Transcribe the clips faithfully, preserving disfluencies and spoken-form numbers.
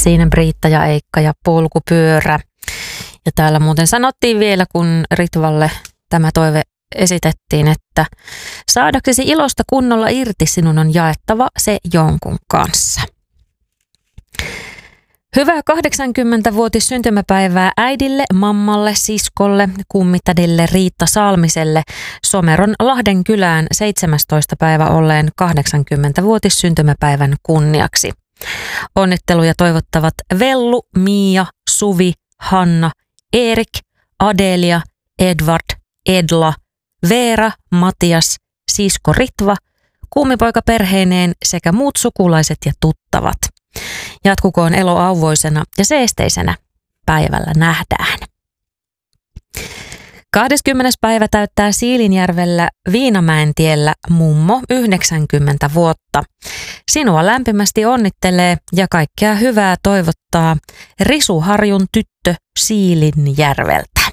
Siinä Briitta ja Eikka ja polkupyörä. Ja täällä muuten sanottiin vielä, kun Ritvalle tämä toive esitettiin, että saadaksesi ilosta kunnolla irti sinun on jaettava se jonkun kanssa. Hyvää kahdeksankymmentävuotis syntymäpäivää äidille, mammalle, siskolle, kummitädille Riitta Salmiselle Someron Lahden kylään seitsemästoista päivä olleen kahdeksankymmentävuotis syntymäpäivän kunniaksi. Onnitteluja toivottavat Vellu, Mia, Suvi, Hanna, Erik, Adelia, Edvard, Edla, Veera, Matias, sisko Ritva, kummipoika perheineen sekä muut sukulaiset ja tuttavat. Jatkukoon elo auvoisena ja seesteisenä, päivällä nähdään. kahdeskymmenes päivä täyttää Siilinjärvellä Viinamäentiellä mummo yhdeksänkymmentä vuotta. Sinua lämpimästi onnittelee ja kaikkea hyvää toivottaa Risu Harjun tyttö Siilinjärveltä.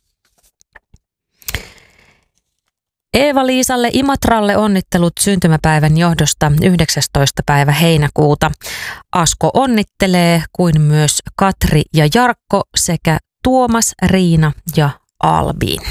Eeva-Liisalle Imatralle onnittelut syntymäpäivän johdosta yhdeksästoista päivä heinäkuuta. Asko onnittelee kuin myös Katri ja Jarkko sekä Tuomas, Riina ja Albin.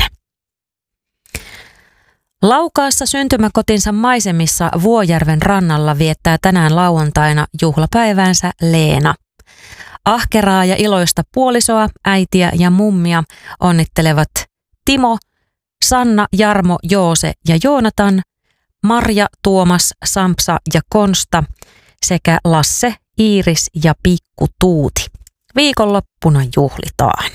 Laukaassa syntymäkotinsa maisemissa Vuojärven rannalla viettää tänään lauantaina juhlapäiväänsä Leena. Ahkeraa ja iloista puolisoa, äitiä ja mummia onnittelevat Timo, Sanna, Jarmo, Joose ja Joonatan, Marja, Tuomas, Sampsa ja Konsta sekä Lasse, Iiris ja Pikku Tuuti. Viikonloppuna juhlitaan.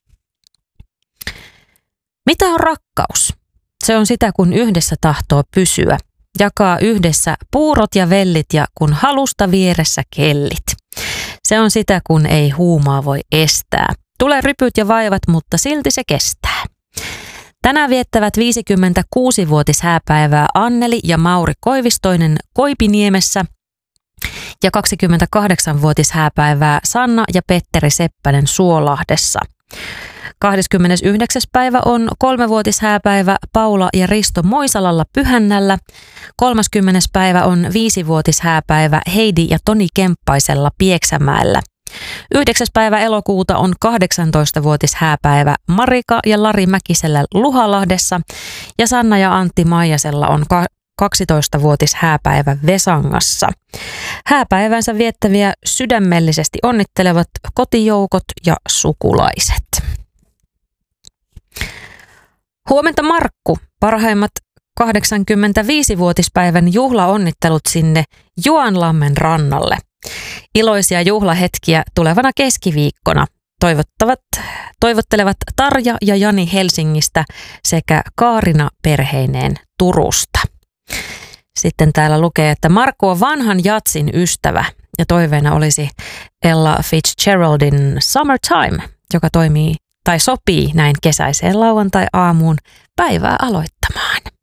Mitä on rakkaus? Se on sitä, kun yhdessä tahtoo pysyä. Jakaa yhdessä puurot ja vellit ja kun halusta vieressä kellit. Se on sitä, kun ei huumaa voi estää. Tulee rypyt ja vaivat, mutta silti se kestää. Tänään viettävät viisikymmentäkuusivuotis hääpäivää Anneli ja Mauri Koivistoinen Koipiniemessä ja kaksikymmentäkahdeksanvuotis hääpäivää Sanna ja Petteri Seppänen Suolahdessa. kahdeskymmenesyhdeksäs päivä on kolmevuotis hääpäivä Paula ja Risto Moisalalla Pyhännällä. kolmaskymmenes päivä on viisivuotis hääpäivä Heidi ja Toni Kemppaisella Pieksämäellä. Yhdeksäs päivä elokuuta on kahdeksantoistavuotis hääpäivä Marika ja Lari Mäkisellä Luhalahdessa ja Sanna ja Antti Maijasella on kaksitoistavuotis hääpäivä Vesangassa. Hääpäivänsä viettäviä sydämellisesti onnittelevat kotijoukot ja sukulaiset. Huomenta Markku, parhaimmat kahdeksankymmentäviisivuotispäivän juhlaonnittelut sinne Juanlammen rannalle. Iloisia juhlahetkiä tulevana keskiviikkona toivottavat, toivottelevat Tarja ja Jani Helsingistä sekä Kaarina perheineen Turusta. Sitten täällä lukee, että Markku on vanhan jatsin ystävä ja toiveena olisi Ella Fitzgeraldin Summertime, joka toimii tai sopii näin kesäiseen lauantai-aamuun päivää aloittamaan.